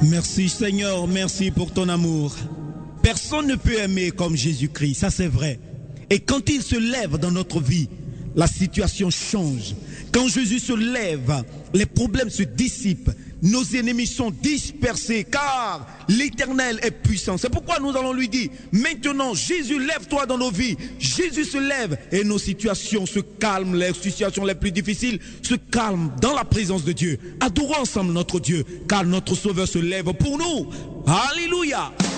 Merci Seigneur, merci pour ton amour. Personne ne peut aimer comme Jésus-Christ, ça c'est vrai. Et quand il se lève dans notre vie, la situation change. Quand Jésus se lève, les problèmes se dissipent. Nos ennemis sont dispersés car l'Éternel est puissant. C'est pourquoi nous allons lui dire, maintenant Jésus, lève-toi dans nos vies. Jésus se lève et nos situations se calment. Les situations les plus difficiles se calment dans la présence de Dieu. Adorons ensemble notre Dieu car notre Sauveur se lève pour nous. Alléluia.